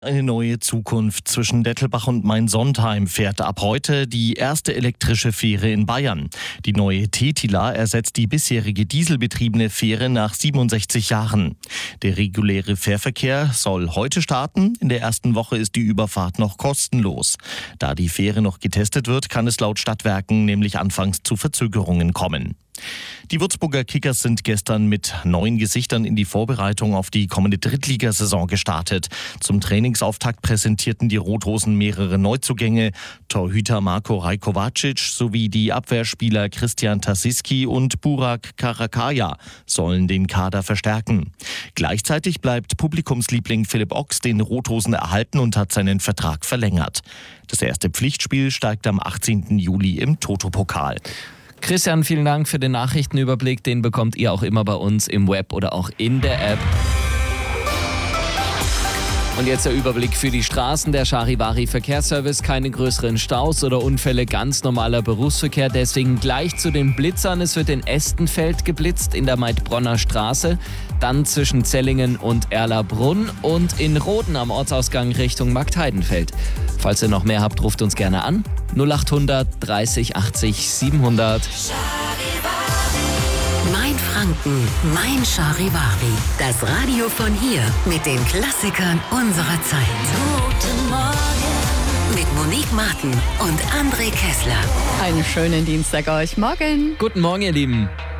Eine neue Zukunft zwischen Dettelbach und Main-Sontheim fährt ab heute die erste elektrische Fähre in Bayern. Die neue Tetila ersetzt die bisherige dieselbetriebene Fähre nach 67 Jahren. Der reguläre Fährverkehr soll heute starten. In der ersten Woche ist die Überfahrt noch kostenlos. Da die Fähre noch getestet wird, kann es laut Stadtwerken nämlich anfangs zu Verzögerungen kommen. Die Würzburger Kickers sind gestern mit neuen Gesichtern in die Vorbereitung auf die kommende Drittligasaison gestartet. Zum Trainingsauftakt präsentierten die Rothosen mehrere Neuzugänge. Torhüter Marko Rajkovacic sowie die Abwehrspieler Christian Tasiski und Burak Karakaya sollen den Kader verstärken. Gleichzeitig bleibt Publikumsliebling Philipp Ochs den Rothosen erhalten und hat seinen Vertrag verlängert. Das erste Pflichtspiel steigt am 18. Juli im Toto-Pokal. Christian, vielen Dank für den Nachrichtenüberblick. Den bekommt ihr auch immer bei uns im Web oder auch in der App. Und jetzt der Überblick für die Straßen. Der Charivari Verkehrsservice, keine größeren Staus oder Unfälle, ganz normaler Berufsverkehr. Deswegen gleich zu den Blitzern. Es wird in Estenfeld geblitzt in der Maidbronner Straße, dann zwischen Zellingen und Erlabrunn und in Roden am Ortsausgang Richtung Marktheidenfeld. Falls ihr noch mehr habt, ruft uns gerne an. 0800 30 80 700. Mein Franken, mein Charivari. Das Radio von hier mit den Klassikern unserer Zeit. Guten Morgen. Mit Monique Martin und André Kessler. Einen schönen Dienstag euch. Morgen. Guten Morgen, ihr Lieben.